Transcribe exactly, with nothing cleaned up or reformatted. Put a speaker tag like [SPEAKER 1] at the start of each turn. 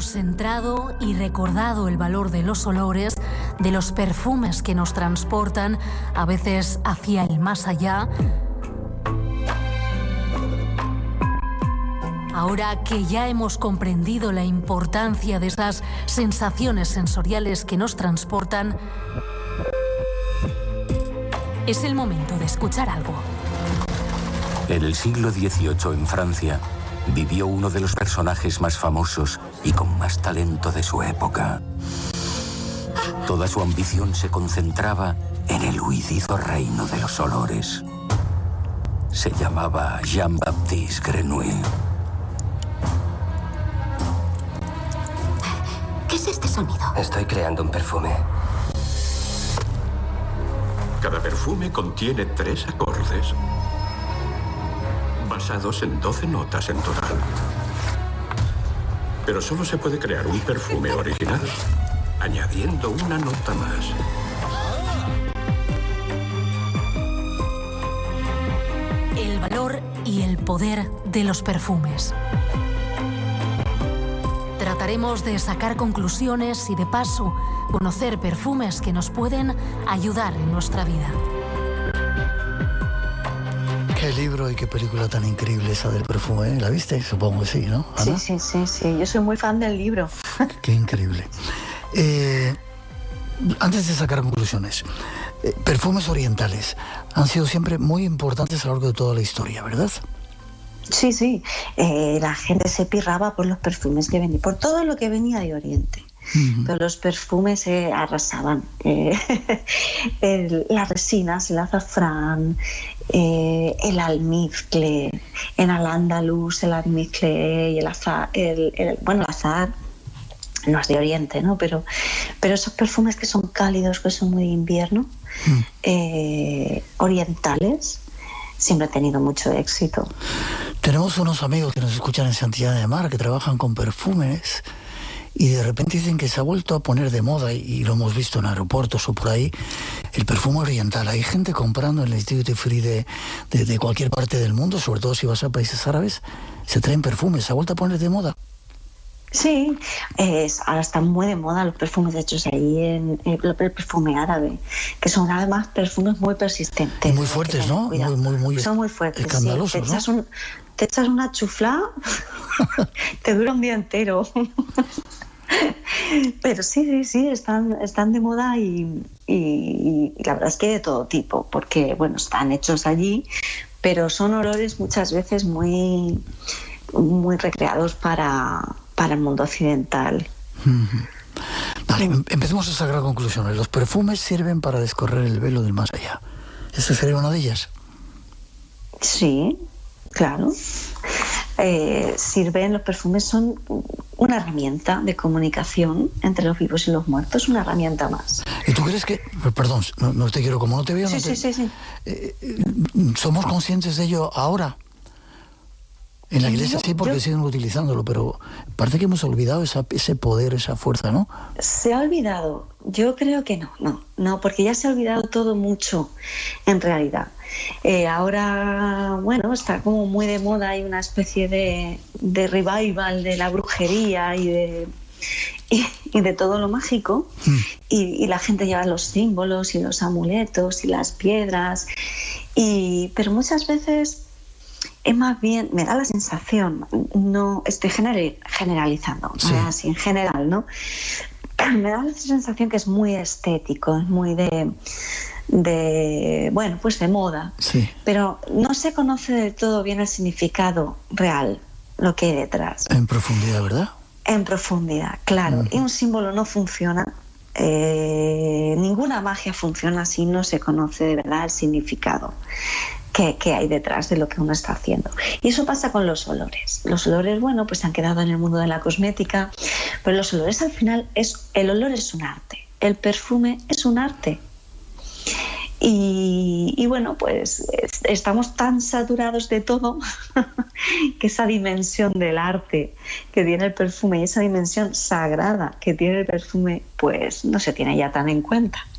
[SPEAKER 1] hemos entrado y recordado el valor de los olores, de los perfumes que nos transportan, a veces hacia el más allá. Ahora que ya hemos comprendido la importancia de esas sensaciones sensoriales que nos transportan, es el momento de escuchar algo.
[SPEAKER 2] En el siglo dieciocho, en Francia, vivió uno de los personajes más famosos y con más talento de su época. Toda su ambición se concentraba en el huidizo reino de los olores. Se llamaba Jean-Baptiste Grenouille.
[SPEAKER 3] ¿Qué es este sonido?
[SPEAKER 4] Estoy creando un perfume.
[SPEAKER 5] Cada perfume contiene tres acordes, basados en doce notas en total. Pero solo se puede crear un perfume original añadiendo una nota más.
[SPEAKER 1] El valor y el poder de los perfumes. Trataremos de sacar conclusiones y, de paso, conocer perfumes que nos pueden ayudar en nuestra vida.
[SPEAKER 6] Qué libro y qué película tan increíble esa del perfume, ¿eh? ¿La viste? Supongo que sí, ¿no, Ana?
[SPEAKER 7] Sí, sí, sí, sí. Yo soy muy fan del libro.
[SPEAKER 6] Qué increíble. Eh, antes de sacar conclusiones, eh, perfumes orientales han sido siempre muy importantes a lo largo de toda la historia, ¿verdad?
[SPEAKER 7] Sí, sí. Eh, la gente se pirraba por los perfumes que venían, por todo lo que venía de Oriente. Uh-huh. Pero los perfumes eh, arrasaban. Eh, el, las resinas, el azafrán, eh, el almizcle, en al-Ándalus el almizcle y el azar, el, el, bueno, el azar no es de Oriente, ¿no? Pero, pero esos perfumes que son cálidos, que son muy de invierno, uh-huh. eh, orientales, siempre ha tenido mucho éxito.
[SPEAKER 6] Tenemos unos amigos que nos escuchan en Santillana de Mar que trabajan con perfumes y de repente dicen que se ha vuelto a poner de moda, y lo hemos visto en aeropuertos o por ahí, el perfume oriental. Hay gente comprando en el Duty Free de, de, de cualquier parte del mundo, sobre todo si vas a países árabes, se traen perfumes. ¿Se ha vuelto a poner de moda?
[SPEAKER 7] Sí, es, ahora están muy de moda los perfumes hechos ahí en el, el perfume árabe, que son además perfumes muy persistentes.
[SPEAKER 6] Y muy fuertes, ¿no? Muy, muy, muy
[SPEAKER 7] son muy fuertes.
[SPEAKER 6] Escandalosos,
[SPEAKER 7] sí. Te echas,
[SPEAKER 6] ¿no?
[SPEAKER 7] un, te echas una chuflá, te dura un día entero. Pero sí, sí, sí, están, están de moda y, y, y la verdad es que de todo tipo, porque, bueno, están hechos allí, pero son olores muchas veces muy, muy recreados para... para el mundo occidental.
[SPEAKER 6] Uh-huh. Vale, empecemos a sacar conclusiones. Los perfumes sirven para descorrer el velo del más allá. ¿Esa sería una de ellas?
[SPEAKER 7] Sí, claro. Eh, sirven, los perfumes son una herramienta de comunicación entre los vivos y los muertos, una herramienta más.
[SPEAKER 6] ¿Y tú crees que, perdón, no, no te quiero, como no te veo,
[SPEAKER 7] sí,
[SPEAKER 6] no te,
[SPEAKER 7] sí, sí, sí.
[SPEAKER 6] Eh, ¿somos conscientes de ello ahora? En la iglesia sí, porque yo, siguen utilizándolo, pero parece que hemos olvidado esa, ese poder, esa fuerza, ¿no?
[SPEAKER 7] Se ha olvidado. Yo creo que no, no, no, porque ya se ha olvidado todo mucho, en realidad. Eh, ahora, bueno, está como muy de moda, hay una especie de, de revival de la brujería y de, y, y de todo lo mágico, mm. y, y la gente lleva los símbolos y los amuletos y las piedras, y, pero muchas veces... es más bien, me da la sensación, no estoy generalizando, sí. ¿no? Así en general, ¿no? Me da la sensación que es muy estético, es muy de, de bueno, pues de moda,
[SPEAKER 6] sí.
[SPEAKER 7] Pero no se conoce del todo bien el significado real, lo que hay detrás.
[SPEAKER 6] En profundidad, ¿verdad?
[SPEAKER 7] En profundidad, claro. Mm. Y un símbolo no funciona, eh, ninguna magia funciona si no se conoce de verdad el significado que, que hay detrás de lo que uno está haciendo. Y eso pasa con los olores. Los olores, bueno, pues se han quedado en el mundo de la cosmética, pero los olores al final, es, el olor es un arte, el perfume es un arte. Y, y bueno, pues estamos tan saturados de todo que esa dimensión del arte que tiene el perfume y esa dimensión sagrada que tiene el perfume, pues no se tiene ya tan en cuenta.